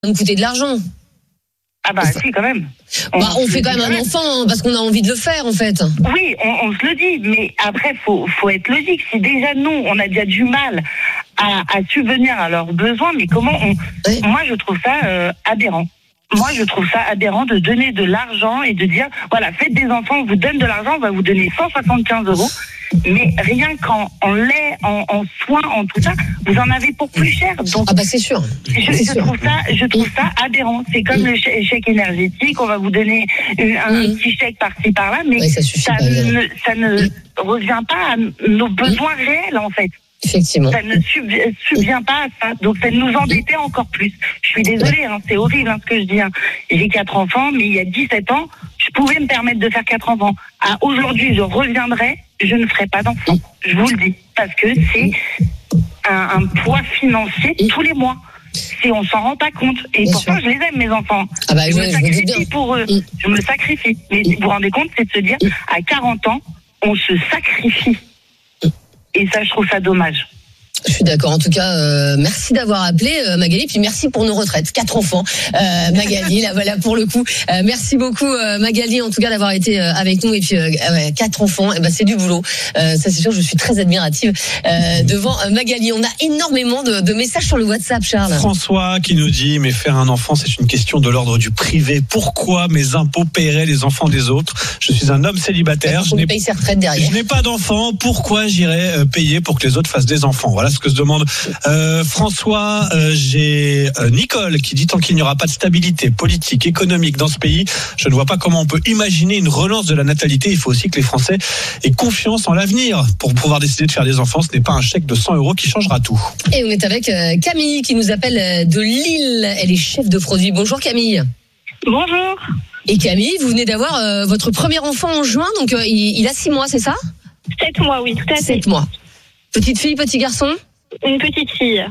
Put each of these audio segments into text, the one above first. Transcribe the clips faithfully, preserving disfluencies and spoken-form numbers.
me coûter de l'argent. Ah bah si, quand même. On, bah, on fait quand même un enfant hein, parce qu'on a envie de le faire en fait. Oui, on, on se le dit, mais après faut faut être logique. Si déjà nous on a déjà du mal à, à subvenir à leurs besoins, mais comment on ouais. Moi je trouve ça euh, aberrant. Moi, je trouve ça aberrant de donner de l'argent et de dire, voilà, faites des enfants, on vous donne de l'argent, on va vous donner cent soixante-quinze euros. Mais rien qu'en en lait, en, en soins, en tout ça, vous en avez pour plus cher. Donc, ah bah c'est sûr. Je, c'est je sûr. trouve ça, je trouve ça aberrant. C'est comme le chèque énergétique, on va vous donner un, un mmh. petit chèque par-ci par-là, mais ouais, ça, ça, pas, ne, ça ne revient pas à nos besoins mmh. réels en fait. Effectivement. Ça ne subvient, subvient pas à ça. Donc, ça nous embêtait encore plus. Je suis désolée, hein, c'est horrible hein, ce que je dis. Hein. J'ai quatre enfants, mais il y a dix-sept ans, je pouvais me permettre de faire quatre enfants. À aujourd'hui, je reviendrai, je ne ferai pas d'enfants. Je vous le dis. Parce que c'est un, un poids financier tous les mois. C'est, on s'en rend pas compte. Et bien pourtant, sûr. Je les aime, mes enfants. Ah bah, je, je me sacrifie pour eux. Mm. Je me sacrifie. Mais vous vous rendez compte, c'est de se dire, à quarante ans, on se sacrifie. Et ça, je trouve ça dommage. Je suis d'accord. En tout cas, euh, merci d'avoir appelé euh, Magali, puis merci pour nos retraites. Quatre enfants, euh, Magali. Là, voilà pour le coup. Euh, merci beaucoup euh, Magali, en tout cas d'avoir été euh, avec nous. Et puis euh, ouais, quatre enfants, et ben c'est du boulot. Euh, ça c'est sûr. Je suis très admirative euh, devant euh, Magali. On a énormément de, de messages sur le WhatsApp, Charles. François qui nous dit mais faire un enfant c'est une question de l'ordre du privé. Pourquoi mes impôts paieraient les enfants des autres? Je suis un homme célibataire. Je, paye ses retraites derrière. Je n'ai pas d'enfants. Pourquoi j'irais payer pour que les autres fassent des enfants? Voilà ce que se demande euh, François. Euh, j'ai euh, Nicole qui dit tant qu'il n'y aura pas de stabilité politique, économique dans ce pays, je ne vois pas comment on peut imaginer une relance de la natalité. Il faut aussi que les Français aient confiance en l'avenir pour pouvoir décider de faire des enfants. Ce n'est pas un chèque de cent euros qui changera tout. Et on est avec euh, Camille qui nous appelle de Lille. Elle est chef de produit. Bonjour Camille. Bonjour. Et Camille, vous venez d'avoir euh, votre premier enfant en juin, donc euh, il, il a six mois, c'est ça? Sept mois, oui, tout à fait. Sept mois. Petite fille, petit garçon? Une petite fille.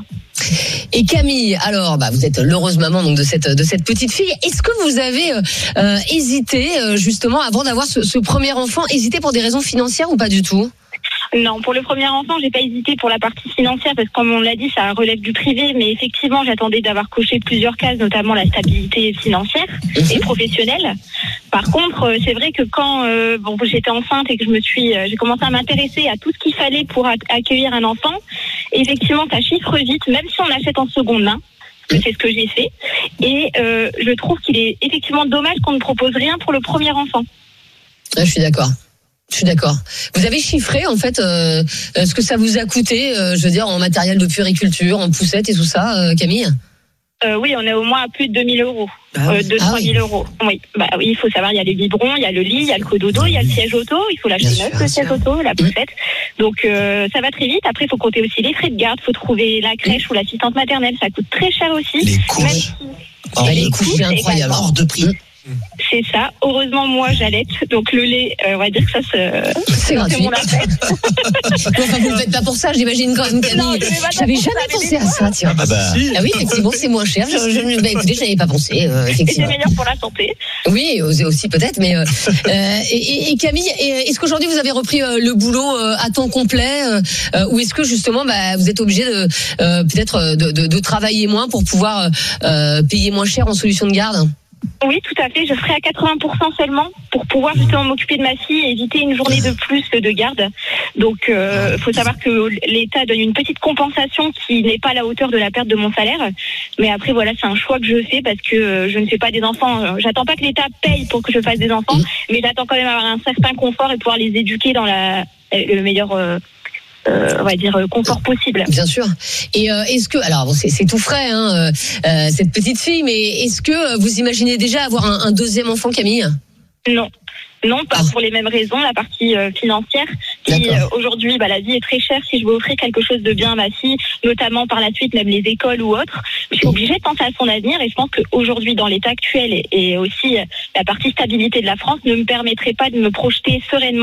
Et Camille, alors, bah, vous êtes l'heureuse maman donc de cette de cette petite fille. Est-ce que vous avez euh, hésité euh, justement avant d'avoir ce, ce premier enfant, hésité pour des raisons financières ou pas du tout? Non, pour le premier enfant, j'ai pas hésité pour la partie financière parce que comme on l'a dit, ça relève du privé, mais effectivement, j'attendais d'avoir coché plusieurs cases, notamment la stabilité financière et professionnelle. Par contre, c'est vrai que quand euh, bon, j'étais enceinte et que je me suis, j'ai commencé à m'intéresser à tout ce qu'il fallait pour accueillir un enfant, effectivement, ça chiffre vite, même si on achète en seconde main. C'est ce que j'ai fait. Et euh, je trouve qu'il est effectivement dommage qu'on ne propose rien pour le premier enfant. Ah, je suis d'accord. Je suis d'accord. Vous avez chiffré en fait euh, ce que ça vous a coûté, euh, je veux dire en matériel de puériculture, en poussettes et tout ça, euh, Camille? Euh, oui, on est au moins à plus de deux mille euros, ah, euh, deux ah, trois mille oui. euros. Oui, bah oui, il faut savoir, il y a les biberons, il y a le lit, il y a le cododo, il y a le siège auto, il faut l'acheter neuf, le siège auto, la poussette. Donc euh, ça va très vite. Après, il faut compter aussi les frais de garde, il faut trouver la crèche ou l'assistante maternelle, ça coûte très cher aussi. Les couches, si... oh, les couches, c'est incroyable, hors de prix. C'est ça. Heureusement, moi, j'allaite. Donc, le lait, euh, on va dire que ça, se... c'est gratuit. Mon enfin, vous ne le faites pas pour ça, j'imagine quand même, Camille. Non, j'avais jamais pensé à ça, tiens. Ah, bah, ah oui, effectivement, c'est moins cher. Je, je, bah, écoutez, j'avais pas pensé, euh, effectivement. Et c'est meilleur pour la santé. Oui, aussi peut-être, mais euh, euh, et, et Camille, est-ce qu'aujourd'hui vous avez repris euh, le boulot euh, à temps complet, euh, ou est-ce que justement, bah, vous êtes obligé de euh, peut-être de, de, de travailler moins pour pouvoir euh, payer moins cher en solution de garde? Oui, tout à fait. Je serai à quatre-vingts pour cent seulement pour pouvoir justement m'occuper de ma fille et éviter une journée de plus de garde. Donc, il euh, faut savoir que l'État donne une petite compensation qui n'est pas à la hauteur de la perte de mon salaire. Mais après, voilà, c'est un choix que je fais parce que je ne fais pas des enfants. J'attends pas que l'État paye pour que je fasse des enfants, mais j'attends quand même avoir un certain confort et pouvoir les éduquer dans la, le meilleur... Euh, Euh, on va dire confort possible. Bien sûr. Et euh, est-ce que, alors bon, c'est, c'est tout frais, hein, euh, cette petite fille, mais est-ce que vous imaginez déjà avoir un, un deuxième enfant, Camille? Non. Non, pas ah. pour les mêmes raisons, la partie euh, financière. Si euh, aujourd'hui, bah, la vie est très chère, si je veux offrir quelque chose de bien à ma fille, notamment par la suite, même les écoles ou autres, je suis obligée de penser à son avenir. Et je pense qu'aujourd'hui, dans l'état actuel et, et aussi la partie stabilité de la France, ne me permettrait pas de me projeter sereinement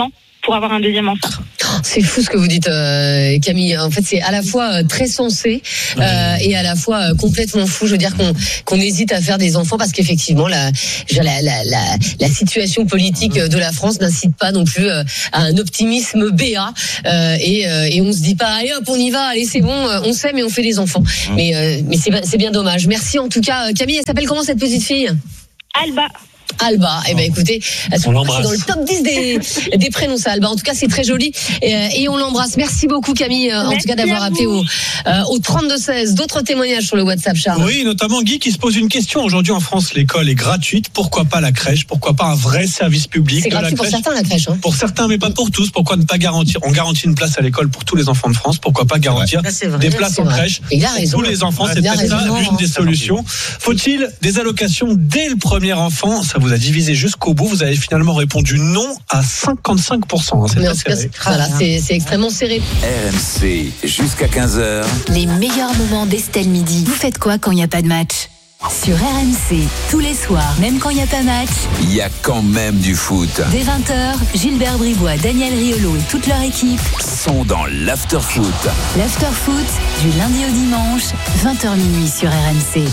pour avoir un deuxième enfant. C'est fou ce que vous dites, euh, Camille. En fait, c'est à la fois très sensé euh, et à la fois complètement fou. Je veux dire qu'on qu'on hésite à faire des enfants parce qu'effectivement, la, la, la, la, la situation politique de la France n'incite pas non plus à un optimisme béat. Euh, et, euh, et on se dit pas, allez hop, on y va, allez c'est bon, on s'aime et on fait des enfants. Mais, euh, mais c'est, c'est bien dommage. Merci en tout cas, Camille. Elle s'appelle comment cette petite fille ? Alba. Alba, eh ben écoutez, on l'embrasse. C'est dans le top dix des, des prénoms ça, Alba. En tout cas, c'est très joli et, et on l'embrasse. Merci beaucoup Camille, Merci en tout cas d'avoir appelé au, euh, au trente-deux seize. D'autres témoignages sur le WhatsApp, Charles. Oui, notamment Guy qui se pose une question. Aujourd'hui en France, l'école est gratuite. Pourquoi pas la crèche ? Pourquoi pas un vrai service public ? C'est de gratuit la pour crèche certains la crèche. Hein. Pour certains, mais pas pour tous. Pourquoi ne pas garantir ? On garantit une place à l'école pour tous les enfants de France. Pourquoi pas garantir ouais. vrai, des places en vrai. crèche Il a pour raison. tous les enfants ? Ouais, c'est peut-être raison, ça une des solutions. Faut-il des allocations dès le premier enfant ? Ça vous a divisé jusqu'au bout. Vous avez finalement répondu non à cinquante-cinq pour cent. Hein, c'est mais très cas, serré. C'est, voilà, c'est, c'est extrêmement serré. R M C jusqu'à quinze heures. Les meilleurs moments d'Estelle Midi. Vous faites quoi quand il n'y a pas de match ? Sur R M C, tous les soirs, même quand il n'y a pas match. Il y a quand même du foot. Dès vingt heures, Gilbert Bribois, Daniel Riolo et toute leur équipe sont dans l'after-foot. L'after-foot, du lundi au dimanche, vingt heures minuit sur R M C.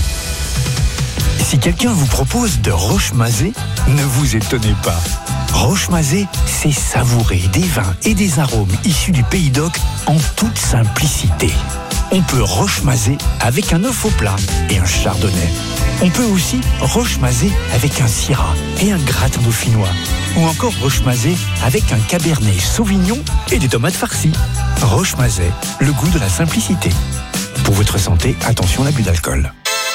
Si quelqu'un vous propose de roche-mazé, ne vous étonnez pas. Roche-mazé, c'est savourer des vins et des arômes issus du Pays d'Oc en toute simplicité. On peut roche-mazé avec un œuf au plat et un chardonnay. On peut aussi roche-mazé avec un syrah et un gratin dauphinois. Ou encore roche-mazé avec un cabernet sauvignon et des tomates farcies. Roche-mazé, le goût de la simplicité. Pour votre santé, attention à l'abus d'alcool.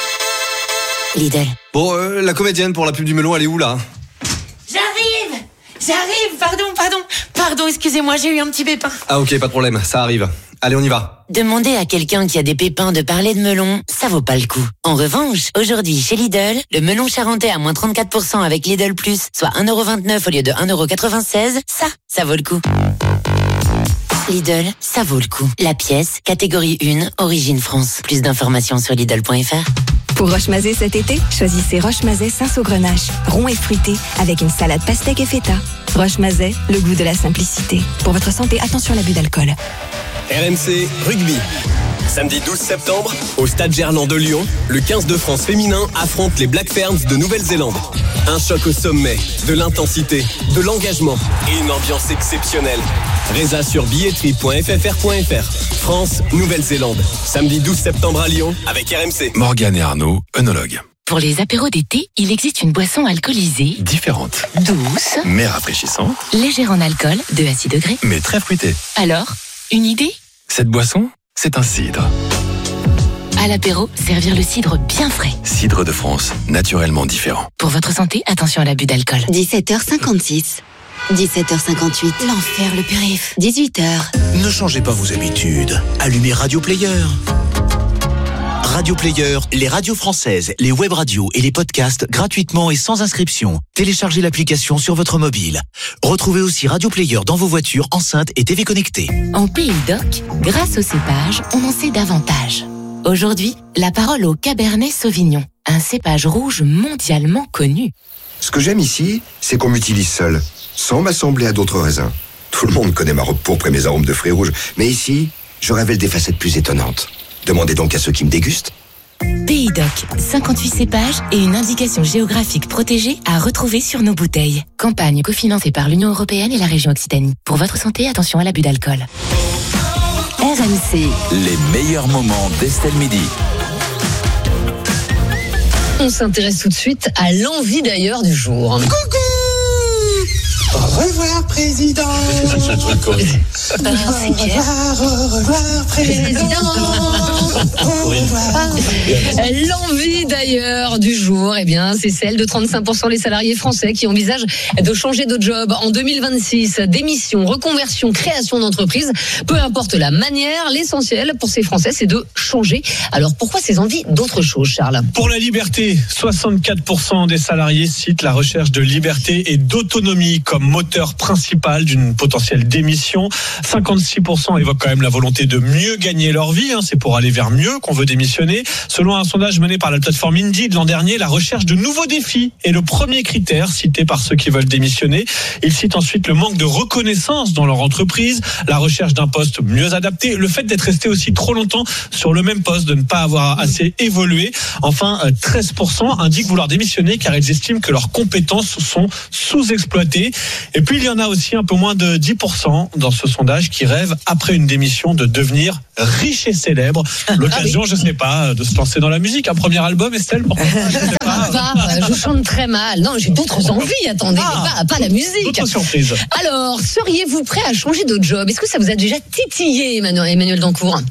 Lidl. Bon, euh, la comédienne pour la pub du melon, elle est où là ? J'arrive J'arrive Pardon, pardon Pardon, excusez-moi, j'ai eu un petit pépin. Ah ok, pas de problème, ça arrive. Allez, on y va. Demander à quelqu'un qui a des pépins de parler de melon, ça vaut pas le coup. En revanche, aujourd'hui chez Lidl, le melon charentais à moins trente-quatre pour cent avec Lidl Plus, soit un euro vingt-neuf au lieu de un euro quatre-vingt-seize, ça, ça vaut le coup. Lidl, ça vaut le coup. La pièce, catégorie un, origine France. Plus d'informations sur Lidl point F R. Pour Roche-Mazé cet été, choisissez Roche-Mazé Cinsault-Grenache, rond et fruité, avec une salade pastèque et feta. Roche-Mazé, le goût de la simplicité. Pour votre santé, attention à l'abus d'alcool. R M C Rugby. Samedi douze septembre, au Stade Gerland de Lyon, le quinze de France féminin affronte les Black Ferns de Nouvelle-Zélande. Un choc au sommet, de l'intensité, de l'engagement et une ambiance exceptionnelle. Résa sur billetterie point f f r point f r. France, Nouvelle-Zélande. Samedi douze septembre à Lyon avec R M C. Morgane et Arnaud, œnologues. Pour les apéros d'été, il existe une boisson alcoolisée, Différente, douce, mais rafraîchissante, légère en alcool, deux à six degrés. mais très fruitée. Alors, une idée ? Cette boisson, c'est un cidre. À l'apéro, servir le cidre bien frais. Cidre de France, naturellement différent. Pour votre santé, attention à l'abus d'alcool. dix-sept heures cinquante-six. dix-sept heures cinquante-huit. L'enfer, le périph. dix-huit heures. Ne changez pas vos habitudes. Allumez Radio Player. Radio Player, les radios françaises, les web radios et les podcasts gratuitement et sans inscription. Téléchargez l'application sur votre mobile. Retrouvez aussi Radio Player dans vos voitures, enceintes et T V connectées. En Pays d'Oc, grâce au cépage, on en sait davantage. Aujourd'hui, la parole au Cabernet Sauvignon, un cépage rouge mondialement connu. Ce que j'aime ici, c'est qu'on m'utilise seul, sans m'assembler à d'autres raisins. Tout le monde connaît ma robe pourpre et mes arômes de fruits rouges, mais ici, je révèle des facettes plus étonnantes. Demandez donc à ceux qui me dégustent. Pays d'Oc, cinquante-huit cépages et une indication géographique protégée à retrouver sur nos bouteilles. Campagne cofinancée par l'Union européenne et la région Occitanie. Pour votre santé, attention à l'abus d'alcool. R M C. Les meilleurs moments d'Estelle Midi. On s'intéresse tout de suite à l'envie d'ailleurs du jour. Coucou! Au revoir, président. Au revoir, au revoir, président. Au revoir. L'envie d'ailleurs du jour, eh bien, c'est celle de trente-cinq pour cent des salariés français qui envisagent de changer de job en deux mille vingt-six. Démission, reconversion, création d'entreprise, peu importe la manière, l'essentiel pour ces Français, c'est de changer. Alors pourquoi ces envies d'autre chose, Charles ? Pour la liberté, soixante-quatre pour cent des salariés citent la recherche de liberté et d'autonomie comme comme moteur principal d'une potentielle démission. cinquante-six pour cent évoquent quand même la volonté de mieux gagner leur vie. Hein, c'est pour aller vers mieux qu'on veut démissionner. Selon un sondage mené par la plateforme Indeed l'an dernier, la recherche de nouveaux défis est le premier critère cité par ceux qui veulent démissionner. Ils citent ensuite le manque de reconnaissance dans leur entreprise, la recherche d'un poste mieux adapté, le fait d'être resté aussi trop longtemps sur le même poste, de ne pas avoir assez évolué. Enfin, treize pour cent indiquent vouloir démissionner car ils estiment que leurs compétences sont sous-exploitées. Et puis il y en a aussi un peu moins de dix pour cent dans ce sondage qui rêvent après une démission de devenir riche et célèbre. L'occasion, je sais pas, de se lancer dans la musique. Un premier album, Estelle, pourquoi pas, je sais pas. Pas, je chante très mal. Non, j'ai d'autres envies, attendez, ah, mais pas, pas la musique. D'autres surprises. Alors, seriez-vous prêt à changer de job? Est-ce que ça vous a déjà titillé, Emmanuel, Emmanuel Dancourt?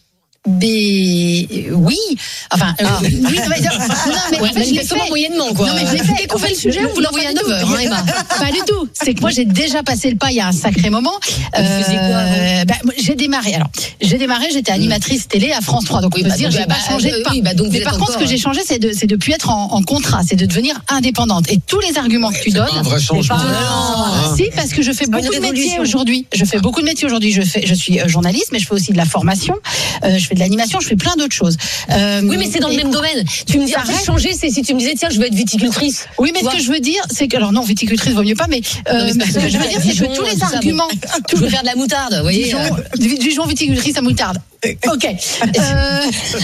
Mais oui, enfin euh, ah. oui, non, mais, non, mais ouais, en fait, je l'ai fait moyennement quoi. Non mais je l'ai fait. Dès qu'on fait le sujet, on vous l'envoie à neuf heures, hein, Emma. Pas du tout. C'est que moi j'ai déjà passé le pas il y a un sacré moment. Vous euh, faisiez quoi avant? bah, j'ai démarré. Alors j'ai démarré, j'étais animatrice télé à France trois, donc on peut bah, se dire j'ai bah, pas changé euh, de pas. Oui, bah, donc mais par contre, ce que j'ai changé, c'est de c'est de plus être en, en contrat, c'est de devenir indépendante. Et tous les arguments que tu donnes, pas un vrai changement. Pas... Ah. Si, parce que je fais beaucoup de métiers aujourd'hui. Je fais beaucoup de métiers aujourd'hui. Je fais, je suis journaliste, mais je fais aussi de la formation. Euh, je fais de l'animation. Je fais plein d'autres choses. Euh, oui, mais c'est dans le même domaine. Tu me dis, en fait, changer, c'est si tu me disais, tiens, je veux être viticultrice. Oui, mais ce que je veux dire, c'est que, alors non, viticultrice vaut mieux pas, mais, euh, non, mais ce que je veux dire, c'est que tous les arguments. Je veux faire de la moutarde, vous voyez. Dijon, viticultrice à moutarde. Ok. Euh...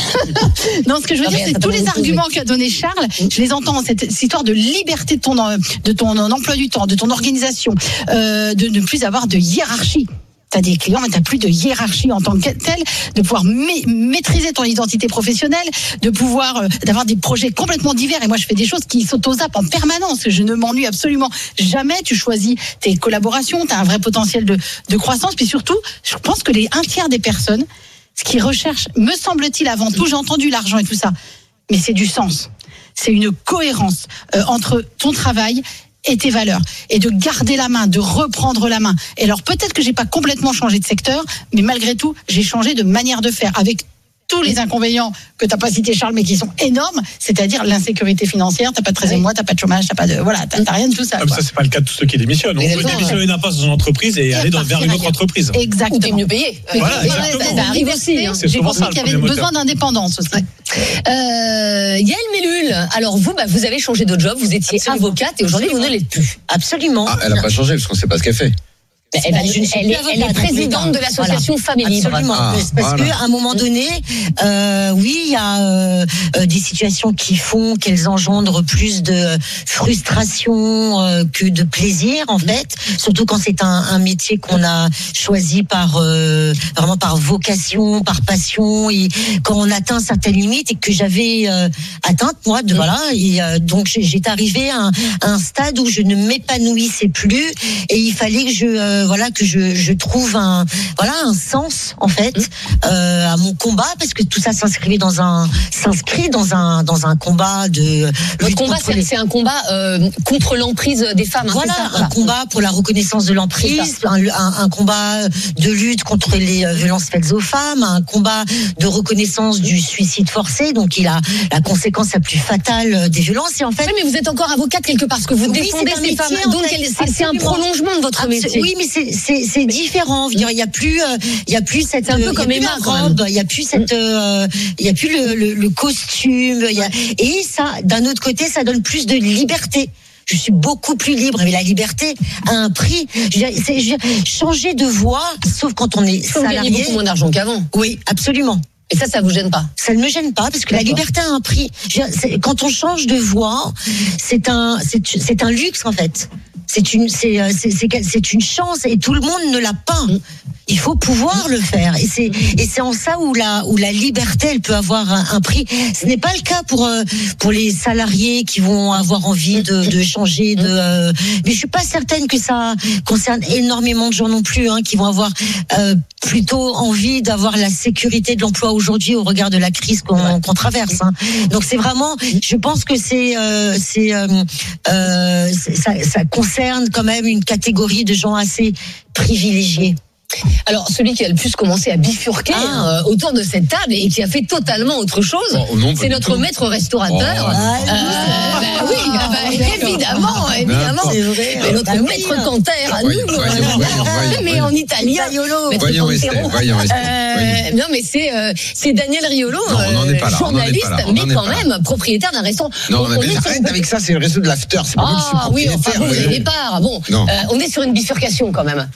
non, ce que je veux dire, c'est que tous les arguments qu'a donné Charles, je les entends, cette, cette histoire de liberté de ton, de ton emploi du temps, de ton organisation, euh, de ne plus avoir de hiérarchie. T'as des clients, mais t'as plus de hiérarchie en tant que telle, de pouvoir ma- maîtriser ton identité professionnelle, de pouvoir euh, d'avoir des projets complètement divers. Et moi, je fais des choses qui sautent aux zappes en permanence. Je ne m'ennuie absolument jamais. Tu choisis tes collaborations, t'as un vrai potentiel de, de croissance. Puis surtout, je pense que les un tiers des personnes, ce qu'ils recherchent, me semble-t-il, avant tout, j'ai entendu l'argent et tout ça, mais c'est du sens. C'est une cohérence euh, entre ton travail et tes valeurs, et de garder la main, de reprendre la main. Et alors peut-être que j'ai pas complètement changé de secteur, mais malgré tout, j'ai changé de manière de faire, avec tous les inconvénients que t'as pas cité, Charles, mais qui sont énormes, c'est-à-dire l'insécurité financière, t'as pas de treizième mois, t'as pas de chômage, t'as pas de, voilà, t'as, t'as rien de tout ça. Comme ça, c'est pas le cas de tous ceux qui démissionnent. On peut démissionner d'un poste dans une entreprise et, et aller dans, vers une autre entreprise. Exactement. Ou t'es mieux payé. Voilà, exactement. Ça arrive aussi. Hein. J'ai compris qu'il y avait besoin d'indépendance aussi. Euh, Yael Mellul, alors vous, bah, vous avez changé de job, vous étiez Absolument. avocate et aujourd'hui Absolument. vous ne l'êtes plus. Absolument. Ah, elle n'a pas changé parce qu'on ne sait pas ce qu'elle fait. Elle, elle, elle, elle, est, elle est présidente de l'association voilà. Femmes et Libres. Absolument, ah, parce voilà. qu'à un moment donné, euh, oui, il y a euh, des situations qui font qu'elles engendrent plus de frustration euh, que de plaisir, en fait. Surtout quand c'est un, un métier qu'on a choisi par euh, vraiment par vocation, par passion, et quand on atteint certaines limites et que j'avais euh, atteinte moi, de voilà, et euh, donc j'étais arrivée à un, à un stade où je ne m'épanouissais plus et il fallait que je euh, voilà que je, je trouve un voilà un sens en fait euh, à mon combat parce que tout ça s'inscrivait dans un s'inscrit dans un dans un combat de votre combat c'est, les... c'est un combat euh, contre l'emprise des femmes voilà, hein, c'est ça, un voilà. combat pour la reconnaissance de l'emprise un, un, un combat de lutte contre les violences faites aux femmes un combat de reconnaissance du suicide forcé donc il a la conséquence la plus fatale des violences et en fait oui, mais vous êtes encore avocate quelque part parce que vous oui, défendez ces métier, femmes donc fait, c'est, c'est un prolongement de votre Absolument. métier oui mais c'est c'est c'est différent. Il y a plus, il y a plus cette, c'est un peu comme Emma, robe, il y a plus cette, euh, il y a plus le, le, le costume. Il y a, et ça, d'un autre côté, ça donne plus de liberté. Je suis beaucoup plus libre. Mais la liberté a un prix. Je veux dire, c'est, je veux dire, changer de voie, sauf quand on est Faut salarié. Gagner beaucoup moins d'argent qu'avant. Oui, absolument. Et ça, ça vous gêne pas? Ça ne me gêne pas parce que D'accord. la liberté a un prix. Je veux dire, c'est, quand on change de voie, c'est un, c'est, c'est un luxe en fait. C'est une, c'est, c'est, c'est, c'est une chance et tout le monde ne l'a pas. Il faut pouvoir le faire et c'est, et c'est en ça où la, où la liberté, elle peut avoir un, un prix. Ce n'est pas le cas pour, pour les salariés qui vont avoir envie de, de changer de, euh, mais je suis pas certaine que ça concerne énormément de gens non plus, hein, qui vont avoir, euh, plutôt envie d'avoir la sécurité de l'emploi aujourd'hui au regard de la crise qu'on, qu'on traverse. Hein. Donc c'est vraiment, je pense que c'est, euh, c'est, euh, euh, ça, ça concerne quand même une catégorie de gens assez privilégiés. Alors, celui qui a le plus commencé à bifurquer ah. euh, autour de cette table et qui a fait totalement autre chose, oh, non, c'est notre tout. maître restaurateur. Oh, ah, euh, bah, oui, bah, bah, évidemment, évidemment. C'est vrai. Mais notre ah, maître oui. Canter à nous. Voyons, voyons, voyons, mais en italien. Voyons, Estelle, voyons, Estelle. Euh, non, mais c'est, euh, c'est Daniel Riolo, non, on est pas là, journaliste, pas là, mais quand même là. propriétaire d'un restaurant. Non, on, on est arrête sur... avec ça, c'est le resto de l'after. C'est pas ah, que je suis oui, enfin, vous avez des parts. Bon, euh, on est sur une bifurcation quand même.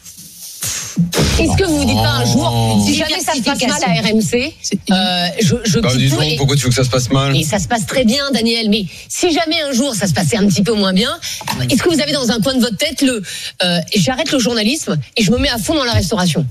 Est-ce que vous vous dites pas un jour, si jamais ça se passe mal à R M C, euh, je, je bah, disons, et, pourquoi tu veux que ça se passe mal? Et ça se passe très bien, Daniel. Mais si jamais un jour ça se passait un petit peu moins bien, est-ce que vous avez dans un coin de votre tête le euh, j'arrête le journalisme et je me mets à fond dans la restauration?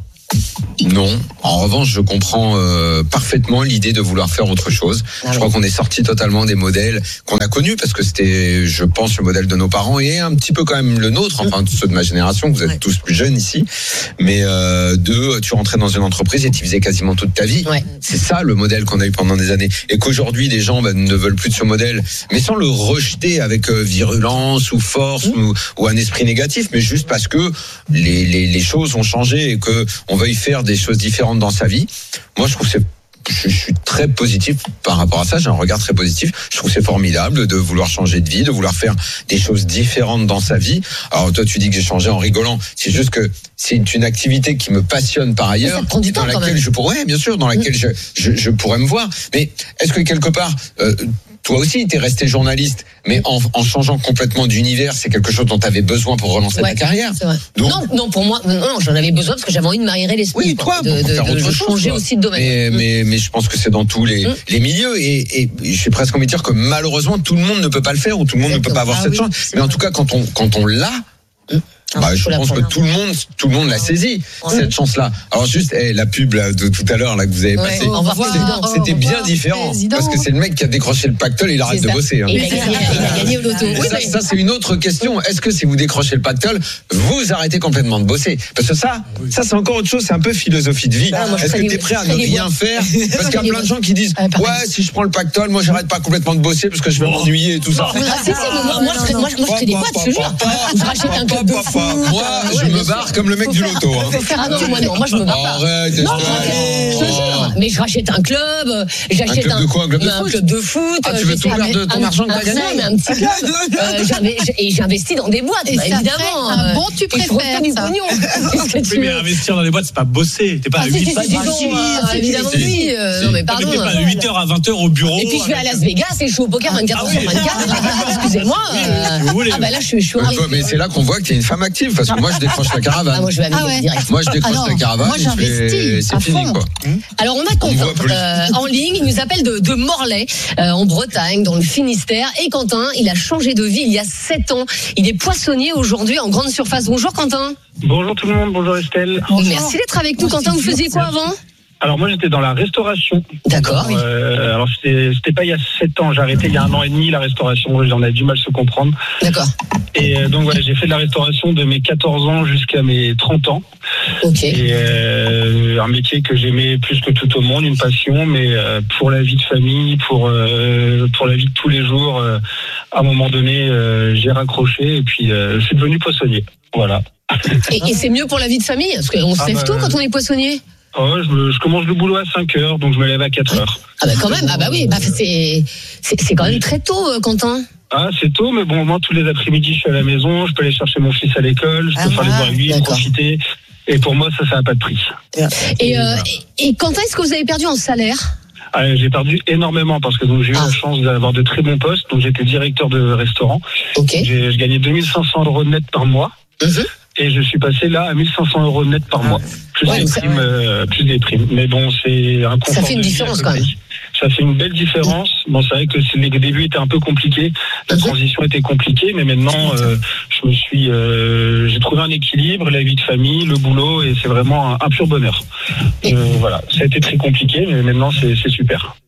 Non. En revanche, je comprends euh, parfaitement l'idée de vouloir faire autre chose. Ah, je oui. crois qu'on est sorti totalement des modèles qu'on a connus parce que c'était, je pense, le modèle de nos parents et un petit peu quand même le nôtre, enfin ceux de ma génération. Vous êtes ouais. tous plus jeunes ici, mais euh, de tu rentrais dans une entreprise et tu faisais quasiment toute ta vie. Ouais. C'est ça le modèle qu'on a eu pendant des années et qu'aujourd'hui les gens bah, ne veulent plus de ce modèle, mais sans le rejeter avec euh, virulence ou force mmh. ou, ou un esprit négatif, mais juste parce que les, les, les choses ont changé et que on veuille faire des choses différentes dans sa vie. Moi, je trouve que c'est Je, je suis très positif par rapport à ça, j'ai un regard très positif. Je trouve que c'est formidable de vouloir changer de vie, de vouloir faire des choses différentes dans sa vie. Alors toi tu dis que j'ai changé en rigolant, c'est juste que c'est une activité qui me passionne par ailleurs, ça prend du temps, dans laquelle je pourrais, bien sûr, dans laquelle mmh. je, je, je pourrais me voir. Mais est-ce que quelque part euh, toi aussi, t'es resté journaliste, mais en, en changeant complètement d'univers, c'est quelque chose dont t'avais besoin pour relancer ouais, ta carrière. C'est vrai. Donc, non, non, pour moi, non, j'en avais besoin parce que j'avais envie de m'aérer l'esprit. Oui, toi, de, de, faire de, autre de chose, changer toi. aussi de domaine. Mais, mmh. mais, mais je pense que c'est dans tous les, mmh. les milieux, et, et je suis presque envie de dire que malheureusement, tout le monde ne peut pas le faire ou tout le monde Exactement. ne peut pas avoir ah, cette oui, chance. Mais vrai. en tout cas, quand on, quand on l'a. Mmh. Bah, je pense que tout le monde, tout le monde l'a saisi ouais. cette chance-là. Alors juste, hey, la pub là, de tout à l'heure là que vous avez ouais. passée, c'était, c'était bien différent président. Parce que c'est le mec qui a décroché le pactole et il arrête de bosser. Hein. Il, a gagné, il a gagné au loto. Oui, ça, ça c'est une autre question. Est-ce que si vous décrochez le pactole, vous arrêtez complètement de bosser? Parce que ça, ça c'est encore autre chose. C'est un peu philosophie de vie. Ah, moi, Est-ce que t'es prêt à ne rien faire? Parce qu'il y a plein de gens qui disent, ouais, si je prends le pactole, moi j'arrête pas complètement de bosser parce que je vais m'ennuyer et tout ça. Moi, je fais des boîtes, je te jure. Je rachète un club de foot. Je me barre comme le mec du loto. Hein. Faut faire un tour, moi non, moi je me barre pas. Arrête, non, je te jure. Mais je rachète un club, j'achète un, un, club, de quoi, un, club, de un club de foot. Ah, tu veux tout perdre de ton un, argent que t'as gagné? Non, mais un petit club. euh, j'avais, et j'investis dans des boîtes, et bah, évidemment. Un bon, tu préfères ça. Oui, mais investir dans des boîtes, c'est pas bosser. T'es pas à huit heures. Évidemment, oui. Non, mais pardon. T'es pas à huit heures à vingt heures au bureau. Et puis je vais à Las Vegas et je joue au poker vingt-quatre heures sur vingt-quatre. Excusez-moi. Ah bah là, je suis Mais c'est là qu'on voit que t'es une femme active, parce que moi, je décroche la caravane. Moi, je vais ah ouais. direct. Moi, je décroche ah la caravane. Moi, j'investis. C'est fini, quoi. Alors, on a Quentin euh, en ligne. Il nous appelle de, de Morlaix, euh, en Bretagne, dans le Finistère. Et Quentin, il a changé de vie il y a sept ans. Il est poissonnier aujourd'hui en grande surface. Bonjour, Quentin. Bonjour tout le monde. Bonjour, Estelle. Bonjour. Merci d'être avec nous, Quentin. Vous faisiez quoi avant? Alors moi j'étais dans la restauration. D'accord. Oui. Euh, alors c'était, c'était pas il y a sept ans, j'ai arrêté il y a un an et demi la restauration, j'en ai du mal à se comprendre. D'accord. Et euh, donc voilà, j'ai fait de la restauration de mes quatorze ans jusqu'à mes trente ans. Ok. Et euh, un métier que j'aimais plus que tout au monde, une passion, mais euh, pour la vie de famille, pour euh, pour la vie de tous les jours, euh, à un moment donné euh, j'ai raccroché et puis euh, je suis devenu poissonnier. Voilà. Et, et c'est mieux pour la vie de famille, parce qu'on se ah lève bah, tôt quand on est poissonnier. Oh, je, je commence le boulot à cinq heures, donc je me lève à quatre heures. Ah bah quand même, ah bah oui, bah c'est, c'est, c'est quand même très tôt, Quentin. Ah, c'est tôt, mais bon, moi, tous les après-midi, je suis à la maison, je peux aller chercher mon fils à l'école, je peux ah, faire les voir lui, profiter. Et pour moi, ça, ça n'a pas de prix. Et, euh, et, et Quentin, est-ce que vous avez perdu en salaire? Ah, j'ai perdu énormément parce que donc, j'ai eu ah. la chance d'avoir de très bons postes. Donc j'étais directeur de restaurant. Okay. J'ai, je gagnais deux mille cinq cents euros net par mois. Mm-hmm. Et je suis passé là à mille cinq cents euros net par mois. Plus, ouais, des primes, euh, plus des primes. Mais bon, c'est un confort. Ça fait une différence quand même. Ça fait une belle différence. Bon, c'est vrai que les débuts étaient un peu compliqués. La transition était compliquée, mais maintenant, euh, je me suis, euh, j'ai trouvé un équilibre, la vie de famille, le boulot, et c'est vraiment un, un pur bonheur. Euh, voilà, ça a été très compliqué, mais maintenant c'est, c'est super.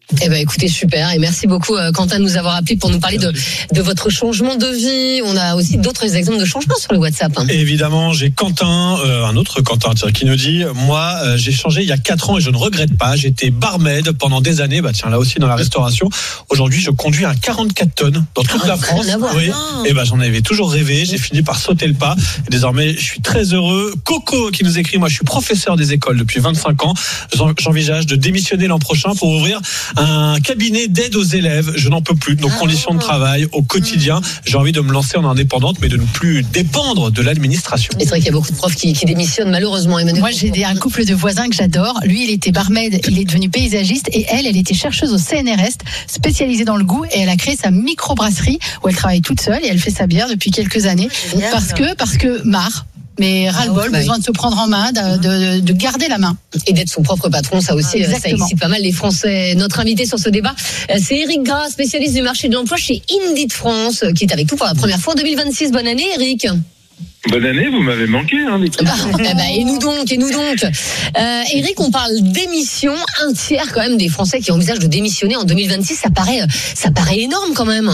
Eh ben écoutez, super, et merci beaucoup euh, Quentin de nous avoir appelé pour nous parler de, de votre changement de vie. On a aussi d'autres exemples de changements sur le WhatsApp. Hein. Et évidemment, j'ai Quentin, euh, un autre Quentin tiens, qui nous dit, moi euh, j'ai changé il y a quatre ans et je ne regrette pas. J'étais barmaid pendant des années, bah tiens là aussi dans la restauration. Aujourd'hui, je conduis un quarante-quatre tonnes dans toute la France. Oui. Et ben j'en avais toujours rêvé. J'ai fini par sauter le pas. Et désormais, je suis très heureux. Coco qui nous écrit, moi je suis professeur des écoles depuis vingt-cinq ans. J'envisage de démissionner l'an prochain pour ouvrir un cabinet d'aide aux élèves. Je n'en peux plus de nos ah, conditions de travail au quotidien. J'ai envie de me lancer en indépendante, mais de ne plus dépendre de l'administration. Et c'est vrai qu'il y a beaucoup de profs qui, qui démissionnent malheureusement. Emmanuel. Moi, j'ai des, un couple de voisins que j'adore. Lui, il était barmaid, il est devenu paysagiste, et elle, elle était chercheuse au C N R S, spécialisée dans le goût, et elle a créé sa microbrasserie où elle travaille toute seule et elle fait sa bière depuis quelques années. Génial, parce que, parce que marre. Mais ras-le-bol, ah, besoin de se prendre en main, de, de, de garder la main. Et d'être son propre patron, ça aussi, ah, ça excite pas mal les Français. Notre invité sur ce débat, c'est Eric Gras, spécialiste du marché de l'emploi chez Indeed France, qui est avec nous pour la première fois en deux mille vingt-six. Bonne année, Eric. Bonne année, vous m'avez manqué. Hein, bah, eh bah, et nous donc, et nous donc. Euh, Eric, on parle d'émission. Un tiers quand même des Français qui envisagent de démissionner en deux mille vingt-six. Ça paraît, ça paraît énorme quand même.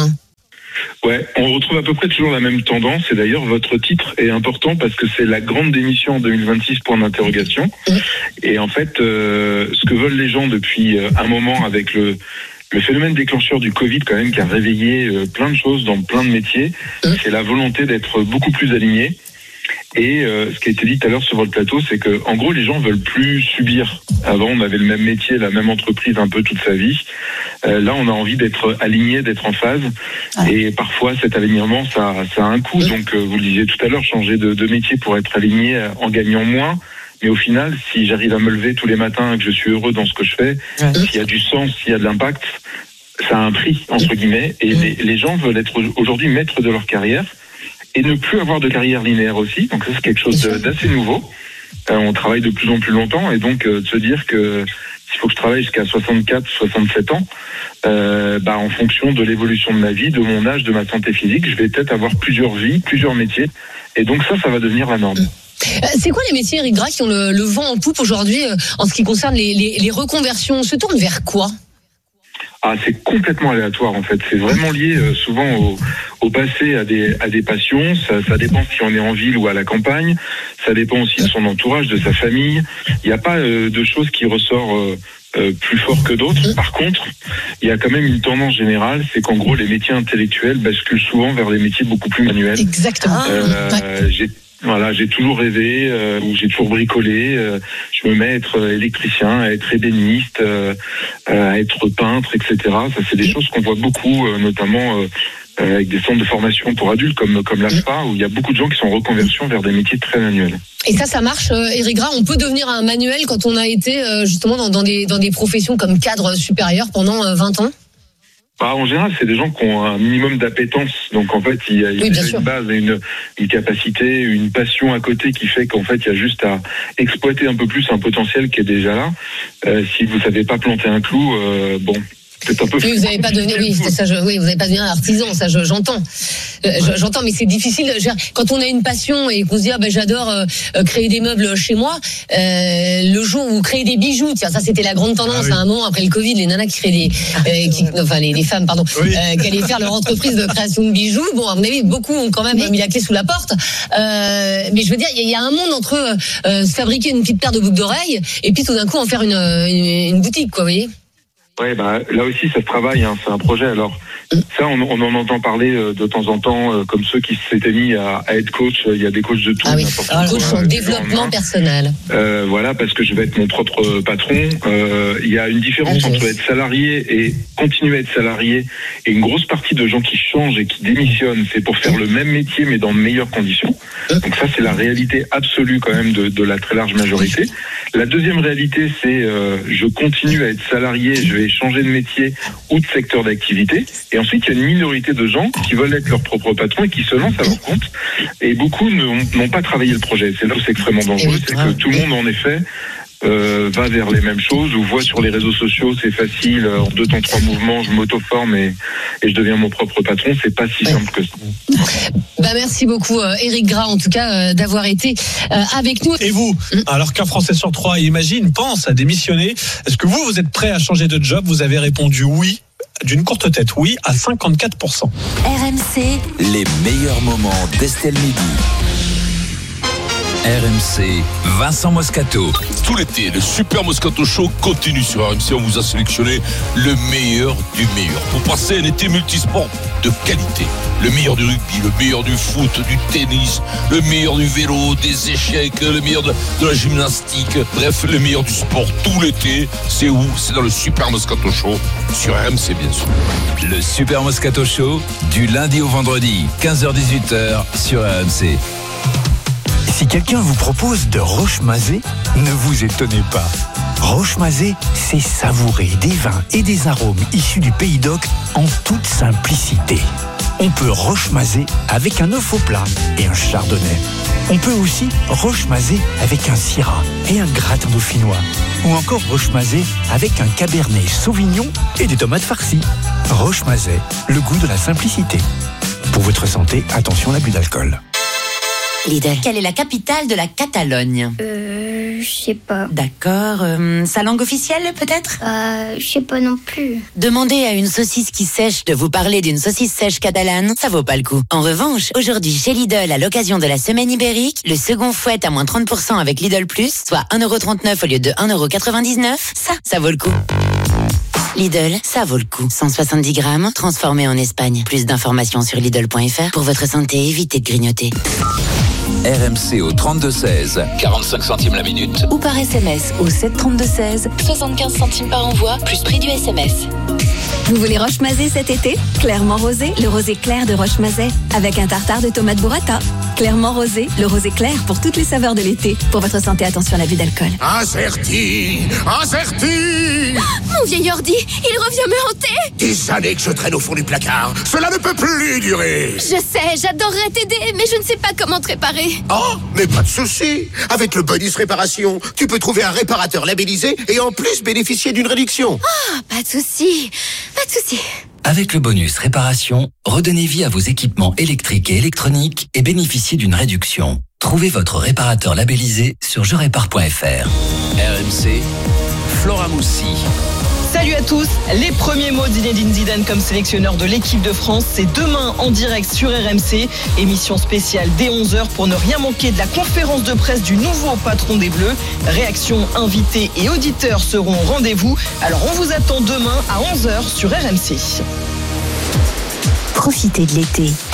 Ouais, on retrouve à peu près toujours la même tendance, et d'ailleurs votre titre est important parce que c'est la grande démission en deux mille vingt-six, point d'interrogation. Et en fait, euh, ce que veulent les gens depuis un moment avec le, le phénomène déclencheur du Covid quand même, qui a réveillé euh, plein de choses dans plein de métiers, c'est la volonté d'être beaucoup plus alignés. Et euh, ce qui a été dit tout à l'heure sur votre plateau, c'est que en gros les gens veulent plus subir. Avant on avait le même métier, la même entreprise un peu toute sa vie. Euh, là on a envie d'être aligné, d'être en phase. Ah. Et parfois cet alignement ça, ça a un coût. Donc euh, vous le disiez tout à l'heure, changer de, de métier pour être aligné euh, en gagnant moins. Mais au final, si j'arrive à me lever tous les matins, que je suis heureux dans ce que je fais, ouais. S'il y a du sens, s'il y a de l'impact, ça a un prix entre guillemets. Et les, les gens veulent être aujourd'hui maîtres de leur carrière. Et ne plus avoir de carrière linéaire aussi, donc ça c'est quelque chose d'assez nouveau. Euh, on travaille de plus en plus longtemps, et donc euh, de se dire que s'il faut que je travaille jusqu'à soixante-quatre, soixante-sept ans, euh, bah en fonction de l'évolution de ma vie, de mon âge, de ma santé physique, je vais peut-être avoir plusieurs vies, plusieurs métiers, et donc ça, ça va devenir la norme. C'est quoi les métiers, Eric Gras, qui ont le, le vent en poupe aujourd'hui euh, en ce qui concerne les, les, les reconversions? On se tourne vers quoi? Ah, c'est complètement aléatoire en fait. C'est vraiment lié euh, souvent au, au passé, à des à des passions. Ça, ça dépend si on est en ville ou à la campagne. Ça dépend aussi de son entourage, de sa famille. Il n'y a pas euh, de choses qui ressort euh, euh, plus fort que d'autres. Par contre, il y a quand même une tendance générale, c'est qu'en gros les métiers intellectuels basculent souvent vers des métiers beaucoup plus manuels. Exactement. Euh, ouais. J'ai Voilà, j'ai toujours rêvé, euh, ou j'ai toujours bricolé. Euh, je me mets à être électricien, à être ébéniste, euh, à être peintre, et cetera. Ça, c'est des choses qu'on voit beaucoup, euh, notamment euh, avec des centres de formation pour adultes comme comme l'A F P A, où il y a beaucoup de gens qui sont en reconversion vers des métiers très manuels. Et ça, ça marche, euh, Eric Gras. On peut devenir un manuel quand on a été euh, justement dans, dans des dans des professions comme cadre supérieur pendant euh, vingt ans. Bah, en général, c'est des gens qui ont un minimum d'appétence. Donc, en fait, il y a, il y a oui, une base, une, une capacité, une passion à côté qui fait qu'en fait, il y a juste à exploiter un peu plus un potentiel qui est déjà là. Euh, si vous savez pas planter un clou, euh, bon... C'est un peu oui, vous n'avez pas devenir, oui, ça, je, oui, vous n'avez pas devenir artisan, ça, je, j'entends, euh, j'entends, mais c'est difficile. Quand on a une passion et qu'on se dit, ah ben j'adore euh, créer des meubles chez moi, euh, le jour où vous créez des bijoux, tiens, ça c'était la grande tendance ah, oui. à un moment après le Covid, les nanas qui créent des, euh, qui, enfin les, les femmes, pardon, oui. euh, qui allaient faire leur entreprise de création de bijoux. Bon, à mon avis, beaucoup ont quand même oui. mis la clé sous la porte. Euh, mais je veux dire, il y, y a un monde entre euh, se fabriquer une petite paire de boucles d'oreilles et puis tout d'un coup en faire une, une, une boutique, quoi, vous voyez. Ouais, bah là aussi ça se travaille, hein, c'est un projet. Alors ça, on, on en entend parler euh, de temps en temps, euh, comme ceux qui s'étaient mis à, à être coach. Il y a des coachs de tout. Ah oui, un coach en développement personnel. Euh, voilà, parce que je vais être mon propre patron. Euh, il y a une différence entre être salarié et continuer à être salarié. Et une grosse partie de gens qui changent et qui démissionnent, c'est pour faire le même métier mais dans de meilleures conditions. Donc ça, c'est la réalité absolue quand même de, de la très large majorité. La deuxième réalité, c'est euh, je continue à être salarié, je vais changer de métier ou de secteur d'activité. Et ensuite, il y a une minorité de gens qui veulent être leur propre patron et qui se lancent à leur compte. Et beaucoup n'ont pas travaillé le projet. C'est là où c'est extrêmement dangereux, c'est que tout le monde, en effet, euh, va vers les mêmes choses, ou voit sur les réseaux sociaux, c'est facile, en deux temps, trois mouvements, je m'auto-forme et, et je deviens mon propre patron. C'est pas si simple que ça. Bah merci beaucoup euh, Éric Gras en tout cas euh, d'avoir été euh, avec nous. Et vous, alors qu'un Français sur trois imagine, pense à démissionner, est-ce que vous, vous êtes prêt à changer de job? Vous avez répondu oui, d'une courte tête, oui, à cinquante-quatre pour cent. R M C, Les meilleurs moments d'Estelle Midi. R M C, Vincent Moscato. Tout l'été, le Super Moscato Show continue sur R M C. On vous a sélectionné le meilleur du meilleur pour passer un été multisport de qualité. Le meilleur du rugby, le meilleur du foot, du tennis, le meilleur du vélo, des échecs, le meilleur de, de la gymnastique. Bref, le meilleur du sport tout l'été. C'est où? C'est dans le Super Moscato Show sur R M C, bien sûr. Le Super Moscato Show, du lundi au vendredi, quinze heures dix-huit heures sur R M C. Si quelqu'un vous propose de Roche-Mazet, ne vous étonnez pas. Roche-Mazet, c'est savourer des vins et des arômes issus du Pays d'Oc en toute simplicité. On peut Roche-Mazet avec un œuf au plat et un chardonnay. On peut aussi Roche-Mazet avec un syrah et un gratin dauphinois. Ou encore Roche-Mazet avec un cabernet sauvignon et des tomates farcies. Roche-Mazet, le goût de la simplicité. Pour votre santé, attention à l'abus d'alcool. Lidl, quelle est la capitale de la Catalogne? Euh, je sais pas. D'accord. Euh, sa langue officielle, peut-être? Euh, je sais pas non plus. Demander à une saucisse qui sèche de vous parler d'une saucisse sèche catalane, ça vaut pas le coup. En revanche, aujourd'hui chez Lidl, à l'occasion de la semaine ibérique, le second fouette à moins trente pour cent avec Lidl Plus, soit un euro trente-neuf au lieu de un euro quatre-vingt-dix-neuf, ça, ça vaut le coup. Lidl, ça vaut le coup. cent soixante-dix grammes, transformé en Espagne. Plus d'informations sur Lidl point F R. Pour votre santé, évitez de grignoter. R M C au trente-deux seize, quarante-cinq centimes la minute. ou par S M S au sept trente-deux seize, soixante-quinze centimes par envoi, plus prix du S M S. Vous voulez Roche-Mazet cet été? Clairement rosé, le rosé clair de Roche-Mazet, avec un tartare de tomates burrata. Clairement rosé, le rosé clair pour toutes les saveurs de l'été. Pour votre santé, attention à l'abus d'alcool. Incerti, incerti. Mon vieil ordi, il revient me hanter. Des années que je traîne au fond du placard. Cela ne peut plus durer. Je sais, j'adorerais t'aider, mais je ne sais pas comment te réparer. Oh, mais pas de souci. Avec le bonus réparation, tu peux trouver un réparateur labellisé et en plus bénéficier d'une réduction. Ah, pas de souci, pas de souci. Avec le bonus réparation, redonnez vie à vos équipements électriques et électroniques et bénéficiez d'une réduction. Trouvez votre réparateur labellisé sur je répare point F R. R M C, Flora Moussi. Salut à tous, les premiers mots d'Zinedine Zidane comme sélectionneur de l'équipe de France, c'est demain en direct sur R M C, émission spéciale dès onze heures pour ne rien manquer de la conférence de presse du nouveau patron des Bleus. Réactions, invités et auditeurs seront au rendez-vous, alors on vous attend demain à onze heures sur R M C. Profitez de l'été